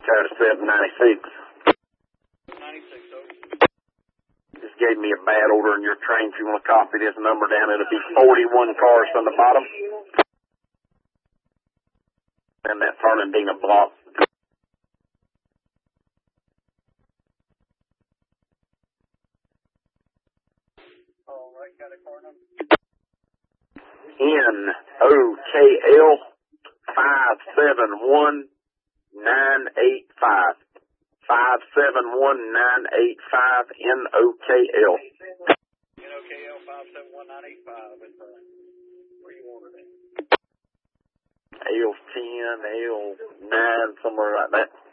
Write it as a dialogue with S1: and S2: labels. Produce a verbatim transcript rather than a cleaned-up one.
S1: Tower seven ninety-six.
S2: ninety-six, over.
S1: Just gave me a bad order in your train. If you want to copy this number down, it'll be forty-one cars from the bottom. And that Fernandina block.
S2: All right, got a car number?
S1: N O K L five seven one nine eight five. five seven one nine eight five N O K L.
S2: N O K L five seven one nine eight five. It's, uh, where you ordered it?
S1: L ten, L nine, somewhere like that.